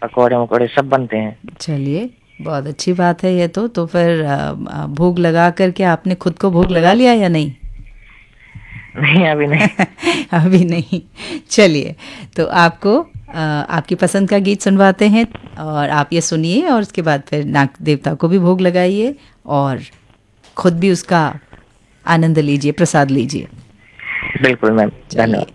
पकौड़े वकौड़े सब बनते हैं। चलिए, बहुत अच्छी बात है ये तो फिर भोग लगा करके आपने खुद को भोग लगा लिया या नहीं? नहीं, अभी नहीं। अभी नहीं। चलिए, तो आपको आपकी पसंद का गीत सुनवाते हैं और आप ये सुनिए और उसके बाद फिर नाग देवता को भी भोग लगाइए और खुद भी उसका आनंद लीजिए, प्रसाद लीजिए। बिल्कुल मैम, चलिए, धन्यवाद।